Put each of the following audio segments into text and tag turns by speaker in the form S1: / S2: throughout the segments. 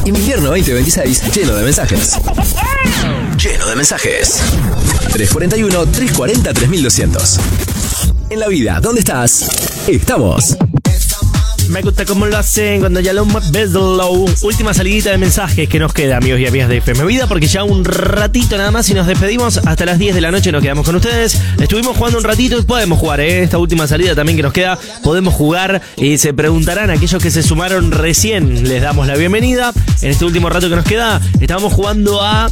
S1: Invierno 2026, lleno de mensajes. Lleno de mensajes. 341-340-3200. En la vida, ¿dónde estás? Estamos.
S2: Me gusta cómo lo hacen cuando ya lo ves low. Última salidita de mensajes que nos queda, amigos y amigas de FM Vida, porque ya un ratito nada más y nos despedimos. Hasta las 10 de la noche nos quedamos con ustedes. Estuvimos jugando un ratito y podemos jugar, esta última salida también que nos queda. Podemos jugar y se preguntarán aquellos que se sumaron recién. Les damos la bienvenida. En este último rato que nos queda, estábamos jugando a...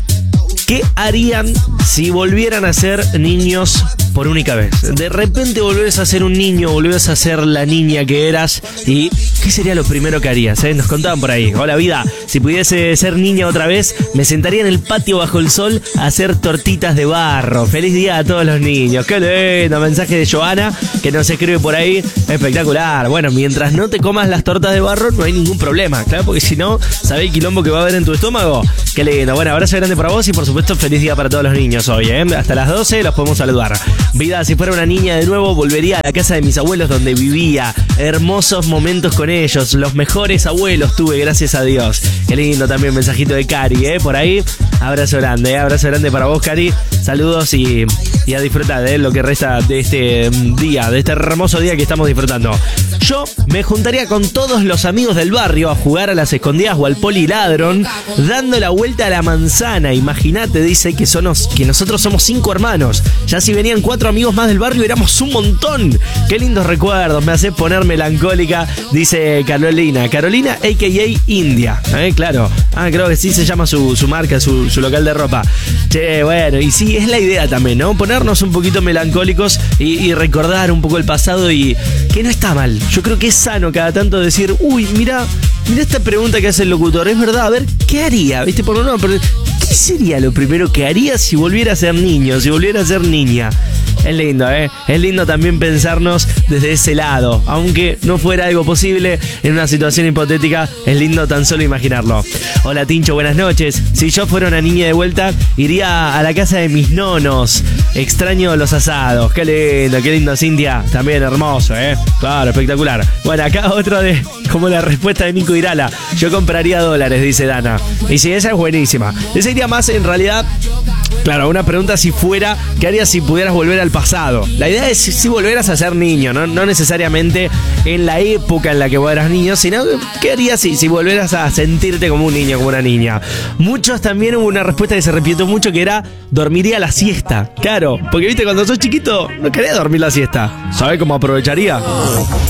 S2: ¿qué harían si volvieran a ser niños por única vez? De repente volvés a ser un niño, volvés a ser la niña que eras. ¿Y qué sería lo primero que harías? Nos contaban por ahí. Hola vida, si pudiese ser niña otra vez, me sentaría en el patio bajo el sol a hacer tortitas de barro. Feliz día a todos los niños. Qué lindo mensaje de Joana que nos escribe por ahí. Espectacular. Bueno, mientras no te comas las tortas de barro no hay ningún problema, claro, porque si no, ¿sabés el quilombo que va a haber en tu estómago? Qué lindo. Bueno, abrazo grande para vos y por supuesto feliz día para todos los niños hoy, Hasta las 12 los podemos saludar. Vida, si fuera una niña de nuevo, volvería a la casa de mis abuelos donde vivía. Hermosos momentos con ellos. Los mejores abuelos tuve, gracias a Dios. Qué lindo también mensajito de Cari, por ahí. Abrazo grande para vos, Cari. Saludos y a disfrutar de lo que resta de este día, de este hermoso día que estamos disfrutando. Yo me juntaría con todos los amigos del barrio a jugar a las escondidas o al poliladron, dando la vuelta a la manzana. Imagínate, dice que nosotros somos 5 hermanos. Ya si venían 4 amigos más del barrio, éramos un montón. Qué lindos recuerdos, me hace poner melancólica, dice Carolina. Carolina, a.k.a. India. Claro. Creo que sí se llama su marca, su local de ropa. Che, bueno, y sí, es la idea también, ¿no? Ponernos un poquito melancólicos y recordar un poco el pasado y que no está mal. Yo creo que es sano cada tanto decir, uy, mira esta pregunta que hace el locutor, es verdad, a ver, ¿qué haría? ¿Viste? ¿Qué sería lo primero que haría si volviera a ser niño, si volviera a ser niña? Es lindo, Es lindo también pensarnos desde ese lado. Aunque no fuera algo posible en una situación hipotética, es lindo tan solo imaginarlo. Hola Tincho, buenas noches. Si yo fuera una niña de vuelta, iría a la casa de mis nonos. Extraño los asados. Qué lindo, Cintia. También hermoso, Claro, espectacular. Bueno, acá otro de... como la respuesta de Nico Irala. Yo compraría dólares, dice Dana. Y sí, esa es buenísima. Esa iría más en realidad... Claro, una pregunta si fuera, ¿qué harías si pudieras volver al pasado? La idea es si volvieras a ser niño, no necesariamente en la época en la que vos eras niño, sino ¿qué harías si volvieras a sentirte como un niño, como una niña? Muchos también hubo una respuesta que se repitió mucho que era, dormiría la siesta. Claro, porque viste, cuando sos chiquito no querés dormir la siesta. ¿Sabés cómo aprovecharía?